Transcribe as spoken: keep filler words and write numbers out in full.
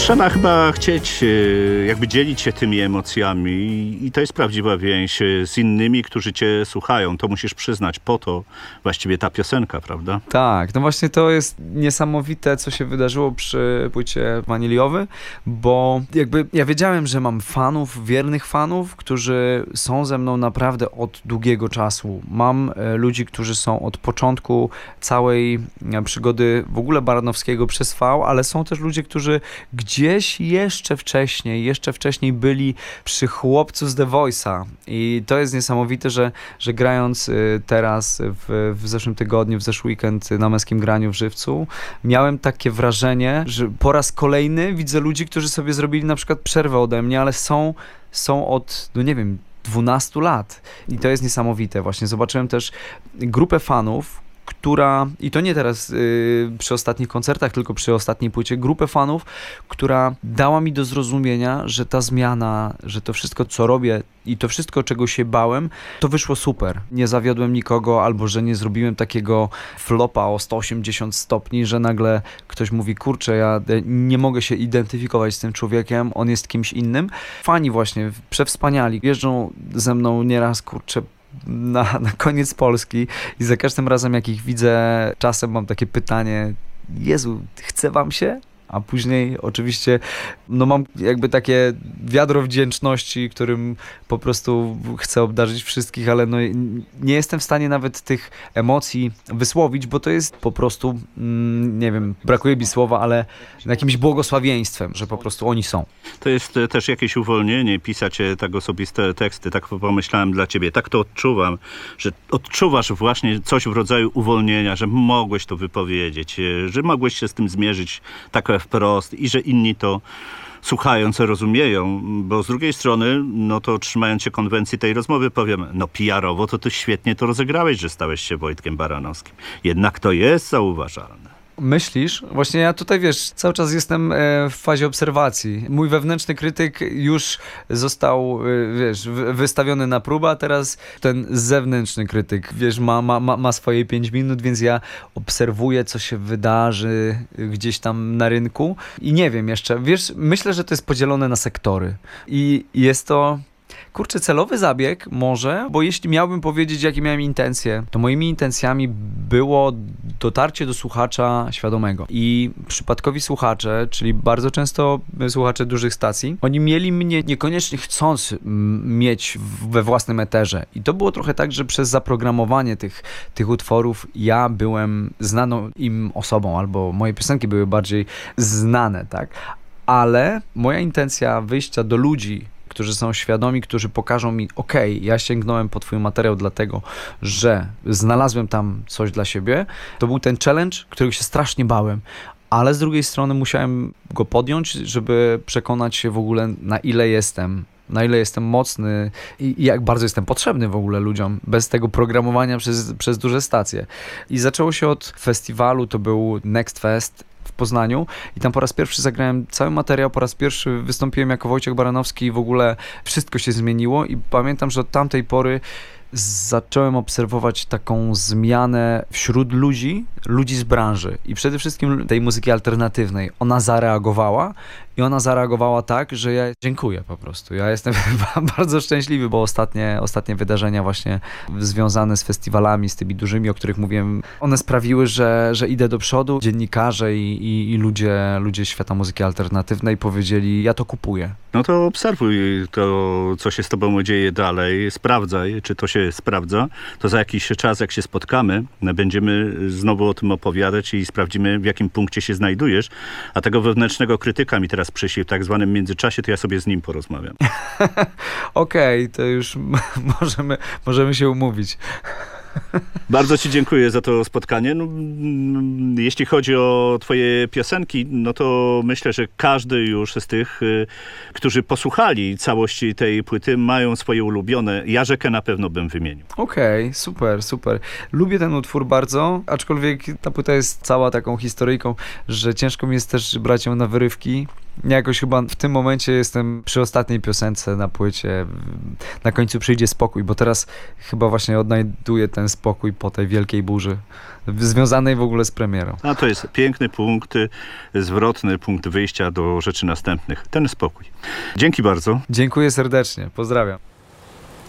Trzeba chyba chcieć jakby dzielić się tymi emocjami i to jest prawdziwa więź z innymi, którzy cię słuchają. To musisz przyznać, po to właściwie ta piosenka, prawda? Tak, no właśnie to jest niesamowite, co się wydarzyło przy płycie Waniliowy, bo jakby ja wiedziałem, że mam fanów, wiernych fanów, którzy są ze mną naprawdę od długiego czasu. Mam e, ludzi, którzy są od początku całej e, przygody w ogóle Baranowskiego przez V, ale są też ludzie, którzy gdzieś jeszcze wcześniej, jeszcze wcześniej byli przy chłopcu z The Voice'a i to jest niesamowite, że, że grając y, teraz w, w zeszłym tygodniu, w zeszły weekend na Męskim Graniu w Żywcu, miałem takie wrażenie, że po raz kolejny widzę ludzi, którzy sobie zrobili na przykład przerwę ode mnie, ale są, są od, no nie wiem, dwunastu lat i to jest niesamowite. Właśnie zobaczyłem też grupę fanów, która, i to nie teraz yy, przy ostatnich koncertach, tylko przy ostatniej płycie, grupę fanów, która dała mi do zrozumienia, że ta zmiana, że to wszystko, co robię i to wszystko, czego się bałem, to wyszło super. Nie zawiodłem nikogo, albo że nie zrobiłem takiego flopa o sto osiemdziesiąt stopni, że nagle ktoś mówi, kurczę, ja nie mogę się identyfikować z tym człowiekiem, on jest kimś innym. Fani właśnie, przewspaniali, jeżdżą ze mną nieraz, kurczę, Na, na koniec Polski i za każdym razem, jak ich widzę, czasem mam takie pytanie, Jezu, chce wam się? A później oczywiście no mam jakby takie wiadro wdzięczności, którym po prostu chcę obdarzyć wszystkich, ale no nie jestem w stanie nawet tych emocji wysłowić, bo to jest po prostu, mm, nie wiem, brakuje mi słowa, ale jakimś błogosławieństwem, że po prostu oni są. To jest też jakieś uwolnienie, pisać tak osobiste teksty, tak pomyślałem dla ciebie, tak to odczuwam, że odczuwasz właśnie coś w rodzaju uwolnienia, że mogłeś to wypowiedzieć, że mogłeś się z tym zmierzyć tak wprost i że inni to słuchając rozumieją, bo z drugiej strony, no to trzymając się konwencji tej rozmowy powiem, no P R owo to ty świetnie to rozegrałeś, że stałeś się Wojtkiem Baranowskim. Jednak to jest zauważalne. Myślisz? Właśnie ja tutaj, wiesz, cały czas jestem w fazie obserwacji. Mój wewnętrzny krytyk już został, wiesz, wystawiony na próbę, a teraz ten zewnętrzny krytyk, wiesz, ma, ma, ma swoje pięć minut, więc ja obserwuję, co się wydarzy gdzieś tam na rynku i nie wiem jeszcze, wiesz, myślę, że to jest podzielone na sektory i jest to... Kurczę, celowy zabieg może, bo jeśli miałbym powiedzieć, jakie miałem intencje, to moimi intencjami było dotarcie do słuchacza świadomego. I przypadkowi słuchacze, czyli bardzo często słuchacze dużych stacji, oni mieli mnie niekoniecznie chcąc mieć we własnym eterze. I to było trochę tak, że przez zaprogramowanie tych, tych utworów ja byłem znaną im osobą, albo moje piosenki były bardziej znane, tak? Ale moja intencja wyjścia do ludzi, którzy są świadomi, którzy pokażą mi, okej, okay, ja sięgnąłem po twój materiał dlatego, że znalazłem tam coś dla siebie. To był ten challenge, którego się strasznie bałem, ale z drugiej strony musiałem go podjąć, żeby przekonać się w ogóle, na ile jestem, na ile jestem mocny i jak bardzo jestem potrzebny w ogóle ludziom, bez tego programowania przez, przez duże stacje. I zaczęło się od festiwalu, to był Next Fest w Poznaniu i tam po raz pierwszy zagrałem cały materiał, po raz pierwszy wystąpiłem jako Wojciech Baranowski i w ogóle wszystko się zmieniło i pamiętam, że od tamtej pory zacząłem obserwować taką zmianę wśród ludzi, ludzi z branży i przede wszystkim tej muzyki alternatywnej. Ona zareagowała i ona zareagowała tak, że ja dziękuję po prostu. Ja jestem bardzo szczęśliwy, bo ostatnie, ostatnie wydarzenia właśnie związane z festiwalami, z tymi dużymi, o których mówiłem, one sprawiły, że, że idę do przodu. Dziennikarze i, i, i ludzie, ludzie świata muzyki alternatywnej powiedzieli, ja to kupuję. No to obserwuj to, co się z tobą dzieje dalej, sprawdzaj, czy to się sprawdza. To za jakiś czas, jak się spotkamy, będziemy znowu o tym opowiadać i sprawdzimy, w jakim punkcie się znajdujesz. A tego wewnętrznego krytyka mi teraz przyszli w tak zwanym międzyczasie, to ja sobie z nim porozmawiam. Okej, okay, to już możemy, możemy się umówić. Bardzo ci dziękuję za to spotkanie. No, jeśli chodzi o twoje piosenki, no to myślę, że każdy już z tych, którzy posłuchali całości tej płyty, mają swoje ulubione. Ja Rzekę na pewno bym wymienił. Okej, okay, super, super. Lubię ten utwór bardzo, aczkolwiek ta płyta jest cała taką historyjką, że ciężko mi jest też brać ją na wyrywki. jakoś chyba w tym momencie jestem przy ostatniej piosence na płycie. Na końcu przyjdzie spokój, bo teraz chyba właśnie odnajduję ten spokój po tej wielkiej burzy, związanej w ogóle z premierą. A to jest piękny punkt, y, zwrotny punkt wyjścia do rzeczy następnych. Ten spokój. Dzięki bardzo. Dziękuję serdecznie, pozdrawiam.